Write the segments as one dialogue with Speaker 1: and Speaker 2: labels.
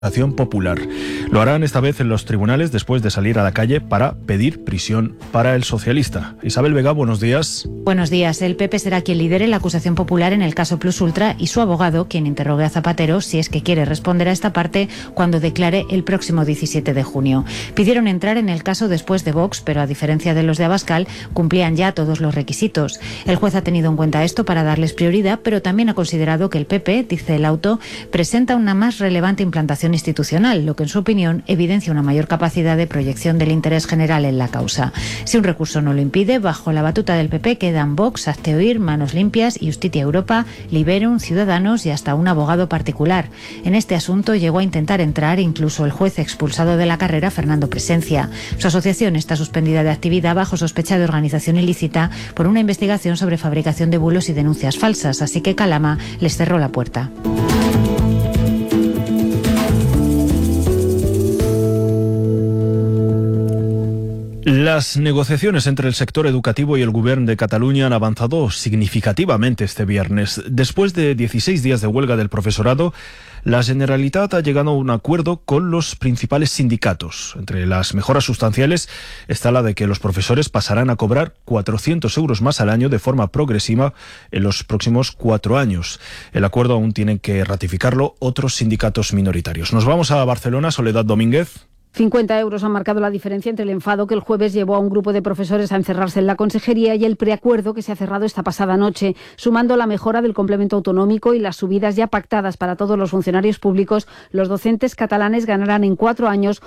Speaker 1: Popular. Lo harán esta vez en los tribunales después de salir a la calle para pedir prisión para el socialista. Isabel Vega, buenos días.
Speaker 2: Buenos días. El PP será quien lidere la acusación popular en el caso Plus Ultra y su abogado quien interrogue a Zapatero si es que quiere responder a esta parte cuando declare el próximo 17 de junio. Pidieron entrar en el caso después de Vox, pero a diferencia de los de Abascal, cumplían ya todos los requisitos. El juez ha tenido en cuenta esto para darles prioridad, pero también ha considerado que el PP, dice el auto, presenta una más relevante implantación institucional, lo que en su opinión evidencia una mayor capacidad de proyección del interés general en la causa. Si un recurso no lo impide, bajo la batuta del PP quedan Vox, Hazte Oír, Manos Limpias, Justitia Europa, Liberum, Ciudadanos y hasta un abogado particular. En este asunto llegó a intentar entrar incluso el juez expulsado de la carrera, Fernando Presencia. Su asociación está suspendida de actividad bajo sospecha de organización ilícita por una investigación sobre fabricación de bulos y denuncias falsas, así que Calama les cerró la puerta.
Speaker 1: Las negociaciones entre el sector educativo y el Govern de Cataluña han avanzado significativamente este viernes. Después de 16 días de huelga del profesorado, la Generalitat ha llegado a un acuerdo con los principales sindicatos. Entre las mejoras sustanciales está la de que los profesores pasarán a cobrar 400 euros más al año de forma progresiva en los próximos 4 años. El acuerdo aún tienen que ratificarlo otros sindicatos minoritarios. Nos vamos a Barcelona, Soledad Domínguez.
Speaker 3: 50 euros han marcado la diferencia entre el enfado que el jueves llevó a un grupo de profesores a encerrarse en la consejería y el preacuerdo que se ha cerrado esta pasada noche. Sumando la mejora del complemento autonómico y las subidas ya pactadas para todos los funcionarios públicos, los docentes catalanes ganarán en 4 años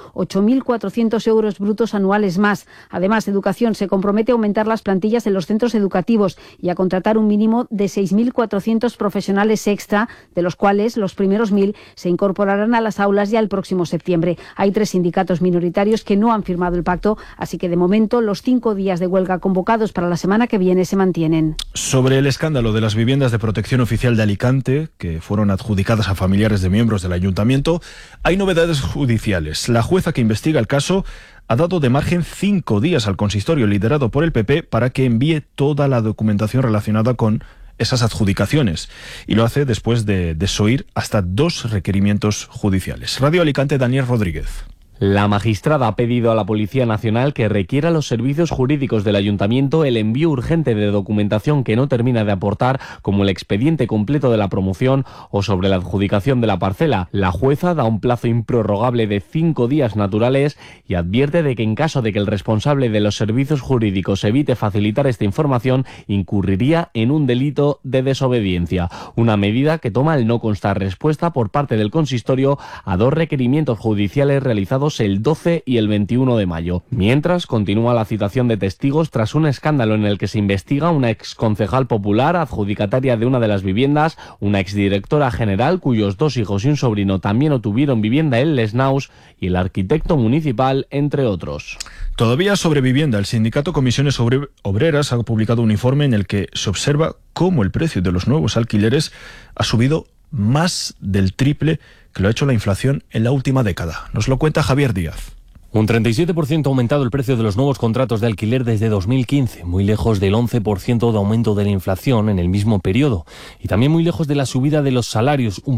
Speaker 3: 8.400 euros brutos anuales más. Además, Educación se compromete a aumentar las plantillas en los centros educativos y a contratar un mínimo de 6.400 profesionales extra, de los cuales los primeros 1.000 se incorporarán a las aulas ya el próximo septiembre. Hay 3 sindicatos minoritarios que no han firmado el pacto, así que de momento los 5 días de huelga convocados para la semana que viene se mantienen.
Speaker 1: Sobre el escándalo de las viviendas de protección oficial de Alicante, que fueron adjudicadas a familiares de miembros del ayuntamiento, hay novedades judiciales. La jueza que investiga el caso ha dado de margen 5 días al consistorio liderado por el PP para que envíe toda la documentación relacionada con esas adjudicaciones, y lo hace después de desoír hasta 2 requerimientos judiciales. Radio Alicante, Daniel Rodríguez.
Speaker 4: La magistrada ha pedido a la Policía Nacional que requiera a los servicios jurídicos del Ayuntamiento el envío urgente de documentación que no termina de aportar, como el expediente completo de la promoción o sobre la adjudicación de la parcela. La jueza da un plazo improrrogable de 5 días naturales y advierte de que en caso de que el responsable de los servicios jurídicos evite facilitar esta información, incurriría en un delito de desobediencia. Una medida que toma al no constar respuesta por parte del consistorio a 2 requerimientos judiciales realizados el 12 y el 21 de mayo. Mientras, continúa la citación de testigos tras un escándalo en el que se investiga una exconcejal popular adjudicataria de una de las viviendas, una exdirectora general cuyos 2 hijos y un sobrino también obtuvieron vivienda en Les Naus y el arquitecto municipal, entre otros.
Speaker 1: Todavía sobre vivienda, el sindicato Comisiones Obreras ha publicado un informe en el que se observa cómo el precio de los nuevos alquileres ha subido más del triple que lo ha hecho la inflación en la última década. Nos lo cuenta Javier Díaz.
Speaker 5: Un 37% ha aumentado el precio de los nuevos contratos de alquiler desde 2015, muy lejos del 11% de aumento de la inflación en el mismo periodo. Y también muy lejos de la subida de los salarios, un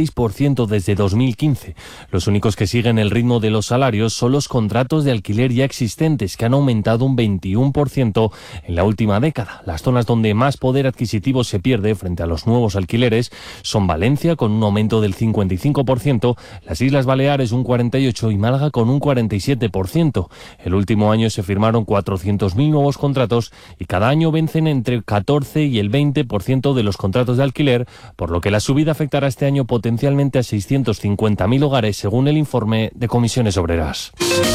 Speaker 5: 26% desde 2015. Los únicos que siguen el ritmo de los salarios son los contratos de alquiler ya existentes, que han aumentado un 21% en la última década. Las zonas donde más poder adquisitivo se pierde frente a los nuevos alquileres son Valencia, con un aumento del 55%, las Islas Baleares un 48% y Málaga con un 47%. El último año se firmaron 400.000 nuevos contratos y cada año vencen entre el 14 y el 20% de los contratos de alquiler, por lo que la subida afectará este año potencialmente a 650.000 hogares, según el informe de Comisiones Obreras.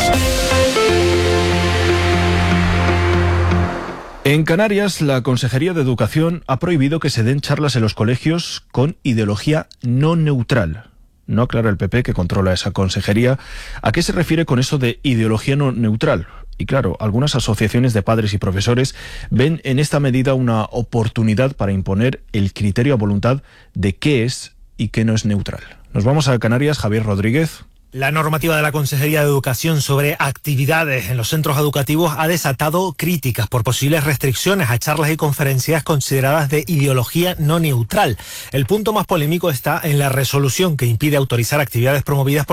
Speaker 1: En Canarias, la Consejería de Educación ha prohibido que se den charlas en los colegios con ideología no neutral. No aclara el PP, que controla esa consejería, a qué se refiere con eso de ideología no neutral. Y claro, algunas asociaciones de padres y profesores ven en esta medida una oportunidad para imponer el criterio a voluntad de qué es y qué no es neutral. Nos vamos a Canarias, Javier Rodríguez.
Speaker 6: La normativa de la Consejería de Educación sobre actividades en los centros educativos ha desatado críticas por posibles restricciones a charlas y conferencias consideradas de ideología no neutral. El punto más polémico está en la resolución que impide autorizar actividades promovidas por